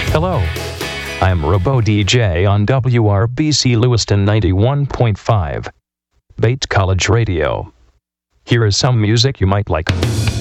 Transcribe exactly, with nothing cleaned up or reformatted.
Hello, I'm Robo D J on W R B C Lewiston ninety-one point five, Bates College Radio. Here is some music you might like.